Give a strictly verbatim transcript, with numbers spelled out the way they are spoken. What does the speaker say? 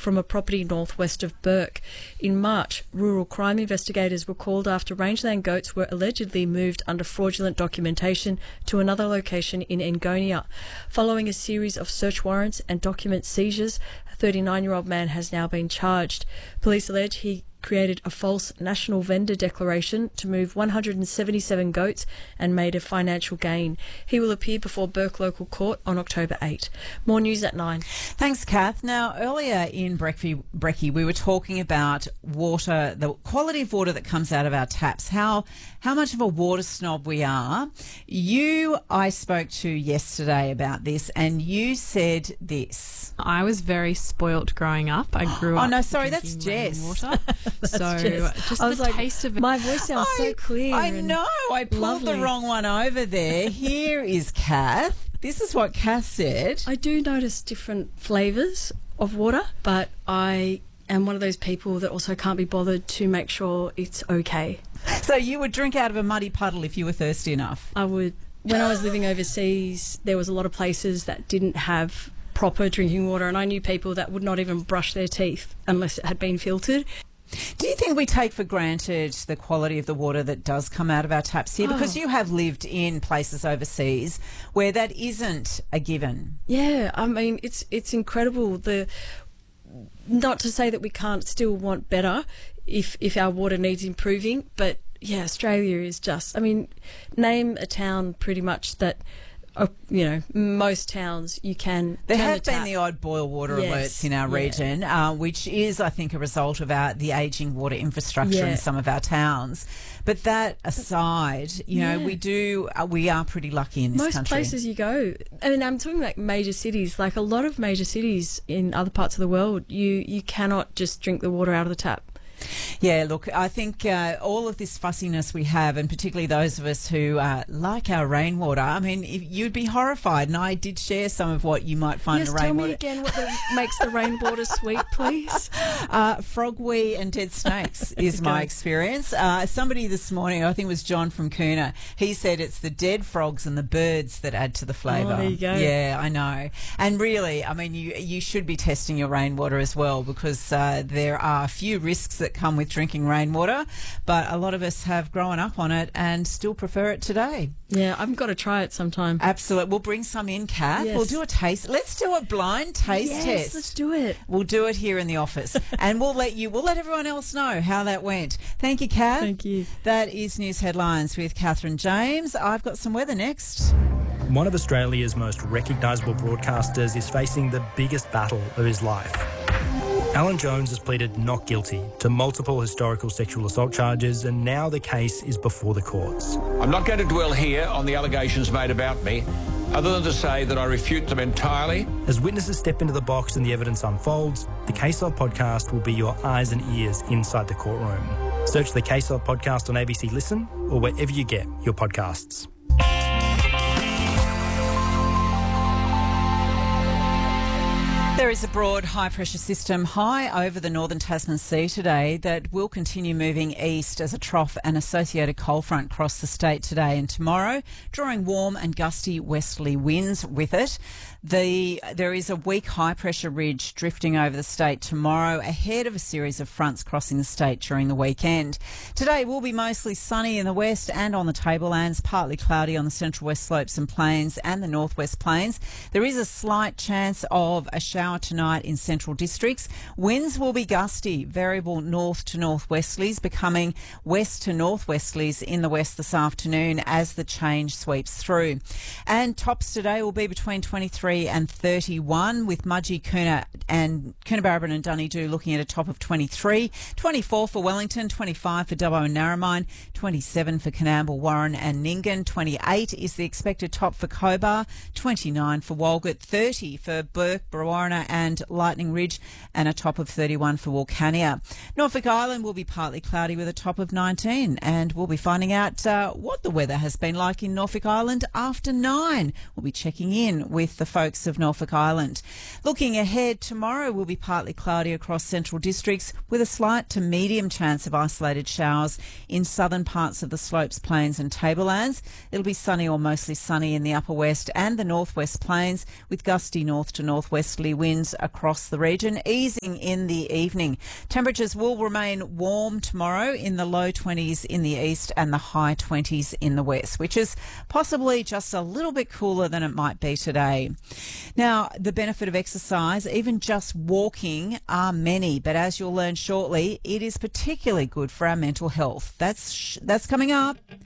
from a property northwest of Bourke. In March, rural crime investigators were called after rangeland goats were allegedly moved under fraudulent documentation to another location in Engonia. Following a series of search warrants and document seizures, a thirty-nine-year-old man has now been charged. Police allege he created a false national vendor declaration to move one hundred seventy-seven goats and made a financial gain. He will appear before Bourke Local Court on October eighth. More news at nine. Thanks, Kath. Now, earlier in Brekkie, Brekkie, we were talking about water, the quality of water that comes out of our taps, how how much of a water snob we are. You, I spoke to yesterday about this, and you said this. I was very spoilt growing up. I grew up. Oh, no, sorry, that's drinking Jess. rainwater. That's so Jess. just I the was like, taste of it. my voice sounds I, so clear. I and know. I pulled lovely. the wrong one over there. Here is Kath. This is what Kath said. I do notice different flavours of water, but I am one of those people that also can't be bothered to make sure it's okay. So you would drink out of a muddy puddle if you were thirsty enough? I would. When I was living overseas, there was a lot of places that didn't have proper drinking water, and I knew people that would not even brush their teeth unless it had been filtered. Do you think we take for granted the quality of the water that does come out of our taps here? Because Oh. you have lived in places overseas where that isn't a given. Yeah, I mean, it's it's incredible. The not to say that we can't still want better if if our water needs improving, but yeah, Australia is just. I mean, name a town pretty much that. Uh, you know, most towns you can. There turn have the been tap. the odd boil water Yes, alerts in our yeah. region, uh, which is, I think, a result of our the ageing water infrastructure Yeah. in some of our towns. But that aside, you know, Yeah. we do uh, we are pretty lucky in this Most country. places you go, I mean, I'm talking like major cities, like a lot of major cities in other parts of the world, you, you cannot just drink the water out of the tap. Yeah, look, I think uh, all of this fussiness we have, and particularly those of us who uh, like our rainwater, I mean, if, you'd be horrified, and I did share some of what you might find Yes, in tell rainwater. me again what the, makes the rainwater sweet, please. Uh, frog wee and dead snakes is my Okay. experience. Uh, somebody this morning, I think it was John from Coona, he said it's the dead frogs and the birds that add to the flavour. Oh, there you go. Yeah, I know. And really, I mean, you you should be testing your rainwater as well, because uh, there are a few risks that come with drinking rainwater, but a lot of us have grown up on it and still prefer it today. Yeah, I've got to try it sometime. Absolutely. We'll bring some in, Kath. Yes. We'll do a taste. Let's do a blind taste yes, test. let's do it. We'll do it here in the office, and we'll let you, we'll let everyone else know how that went. Thank you, Kath. Thank you. That is News Headlines with Catherine James. I've got some weather next. One of Australia's most recognisable broadcasters is facing the biggest battle of his life. Alan Jones has pleaded not guilty to multiple historical sexual assault charges, and now the case is before the courts. I'm not going to dwell here on the allegations made about me, other than to say that I refute them entirely. As witnesses step into the box and the evidence unfolds, the Case Log podcast will be your eyes and ears inside the courtroom. Search the Case Log podcast on A B C Listen or wherever you get your podcasts. There is a broad high-pressure system high over the northern Tasman Sea today that will continue moving east as a trough and associated cold front cross the state today and tomorrow, drawing warm and gusty westerly winds with it. The, there is a weak high-pressure ridge drifting over the state tomorrow ahead of a series of fronts crossing the state during the weekend. Today will be mostly sunny in the west and on the tablelands, partly cloudy on the central west slopes and plains and the northwest plains. There is a slight chance of a shower tonight in central districts. Winds will be gusty, variable north to northwesterlies, becoming west to northwesterlies in the west this afternoon as the change sweeps through. And tops today will be between twenty-three and thirty-one, with Mudgee, Coona and Coonabarabran and Dunedoo looking at a top of twenty-three, twenty-four for Wellington, twenty-five for Dubbo and Narromine, twenty-seven for Coonamble, Warren and Nyngan, twenty-eight is the expected top for Cobar, twenty-nine for Walgett, thirty for Bourke, Brewarrina and Lightning Ridge, and a top of thirty-one for Wilcannia. Norfolk Island will be partly cloudy with a top of nineteen, and we'll be finding out uh, what the weather has been like in Norfolk Island after nine. We'll be checking in with the folks folks of Norfolk Island. Looking ahead, tomorrow will be partly cloudy across central districts with a slight to medium chance of isolated showers in southern parts of the slopes, plains and tablelands. It'll be sunny or mostly sunny in the upper west and the northwest plains with gusty north to northwesterly winds across the region, easing in the evening. Temperatures will remain warm tomorrow in the low twenties in the east and the high twenties in the west, which is possibly just a little bit cooler than it might be today. Now, the benefit of exercise, even just walking, are many, but as you'll learn shortly, it is particularly good for our mental health. That's that's coming up.